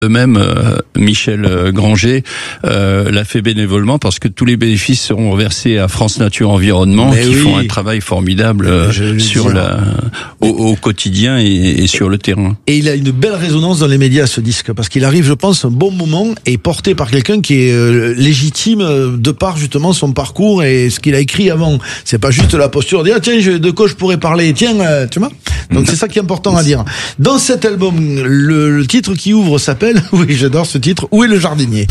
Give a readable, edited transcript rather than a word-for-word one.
Eux-mêmes, Michel Granger l'a fait bénévolement parce que tous les bénéfices seront reversés à France Nature Environnement qui font un travail formidable sur au quotidien et sur le terrain. Et il a une belle résonance dans les médias, ce disque, parce qu'il arrive, je pense, un bon moment et porté par quelqu'un qui est légitime de par justement son parcours et ce qu'il a écrit avant. C'est pas juste la posture de dire tiens, de quoi je pourrais parler, tiens, tu vois. Donc c'est ça qui est important à dire. Dans cet album, le titre qui ouvre s'appelle, oui, j'adore ce titre, Où est le jardinier ?